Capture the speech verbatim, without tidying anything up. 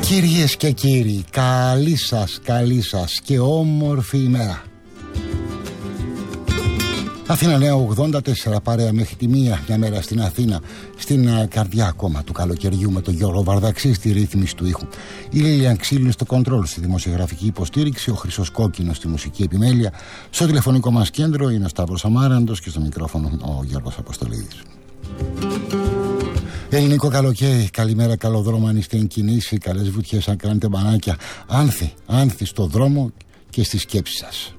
Κυρίες και κύριοι, καλή σας, καλή σας και όμορφη ημέρα. Αθήνα Νέα ογδόντα τέσσερα, παρέα μέχρι τη μία, μια μέρα στην Αθήνα, στην uh, καρδιά ακόμα του καλοκαιριού, με τον Γιώργο Βαρδαξή στη ρύθμιση του ήχου. Η Λίλιαν Ξύλινη στο κοντρόλ, στη δημοσιογραφική υποστήριξη, ο Χρυσός Κόκκινος στη μουσική επιμέλεια, στο τηλεφωνικό μας κέντρο είναι ο Σταύρος Αμάραντος και στο μικρόφωνο ο Γιώργος Αποστολίδης. Ελληνικό καλοκαίρι, καλημέρα, καλό δρόμο αν είστε εν κινήσει, καλές βουτιές αν κάνετε μπανάκια, άνθη, άνθη στο δρόμο και στη σκέψη σας.